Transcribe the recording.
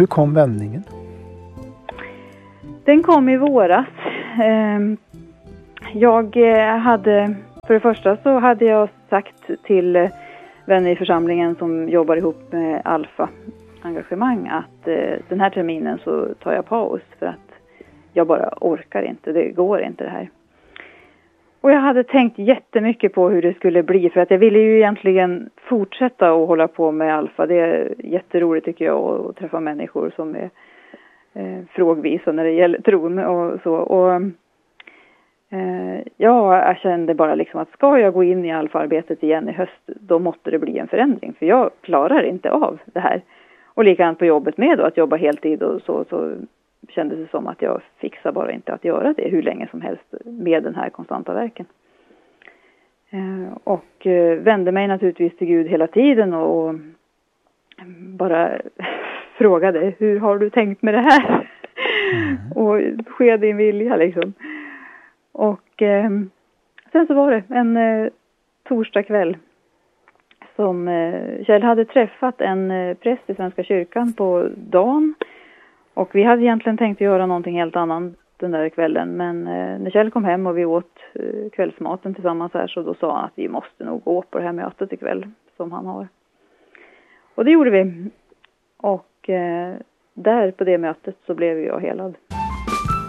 Hur kom vändningen? Den kom i våras. För det första så hade jag sagt till vänner i församlingen som jobbar ihop med Alfa-engagemang att den här terminen så tar jag paus för att jag bara orkar inte, det går inte det här. Och jag hade tänkt jättemycket på hur det skulle bli för att jag ville ju egentligen fortsätta att hålla på med Alfa. Det är jätteroligt tycker jag att träffa människor som är frågvisa när det gäller tron och så. Och jag kände bara liksom att ska jag gå in i Alfa-arbetet igen i höst, då måste det bli en förändring. För jag klarar inte av det här. Och likadant på jobbet med då, att jobba heltid och så kändes det som att jag fixar bara inte att göra det hur länge som helst med den här konstanta verken. Och vände mig naturligtvis till Gud hela tiden och bara frågade, hur har du tänkt med det här? Och ske din vilja liksom. Och sen så var det en torsdag kväll som Kjell hade träffat en präst i Svenska kyrkan på dagen. Och vi hade egentligen tänkt göra någonting helt annat den där kvällen. Men när Kjell kom hem och vi åt kvällsmaten tillsammans här, så då sa han att vi måste nog gå på det här mötet ikväll som han har. Och det gjorde vi. Och där på det mötet så blev jag helad.